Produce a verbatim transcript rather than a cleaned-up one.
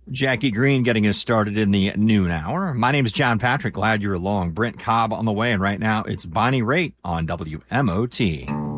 Jackie Green getting us started in the noon hour. My name is John Patrick. Glad you're along. Brent Cobb on the way, and right now it's Bonnie Raitt on W M O T.